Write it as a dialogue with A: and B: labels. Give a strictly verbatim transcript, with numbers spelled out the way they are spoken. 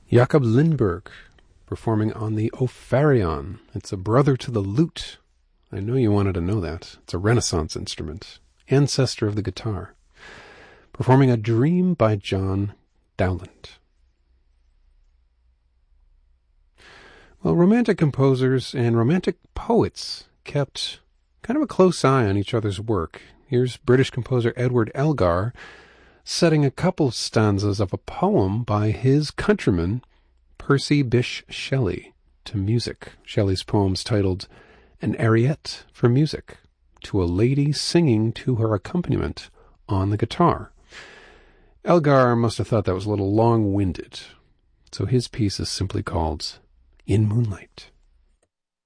A: Jakob Lindberg, performing on the Opharion. It's a brother to the lute. I know you wanted to know that. It's a Renaissance instrument, ancestor of the guitar. Performing A Dream by John Dowland. Well, romantic composers and romantic poets kept kind of a close eye on each other's work. Here's British composer Edward Elgar setting a couple of stanzas of a poem by his countryman Percy Bysshe Shelley to music. Shelley's poem's titled An Ariette for Music, to a lady singing to her accompaniment on the guitar. Elgar must have thought that was a little long-winded, so his piece is simply called In Moonlight.